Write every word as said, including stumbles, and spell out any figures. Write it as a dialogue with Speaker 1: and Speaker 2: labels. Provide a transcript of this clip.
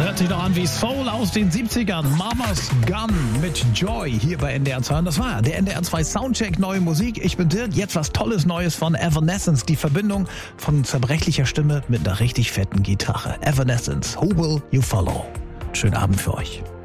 Speaker 1: Hört sich doch an wie Soul aus den siebzigern. Mama's Gun mit Joy hier bei N D R zwei. Das war der N D R zwei Soundcheck Neue Musik. Ich bin Dirk. Jetzt was Tolles Neues von Evanescence. Die Verbindung von zerbrechlicher Stimme mit einer richtig fetten Gitarre. Evanescence, Who Will You Follow? Schönen Abend für euch.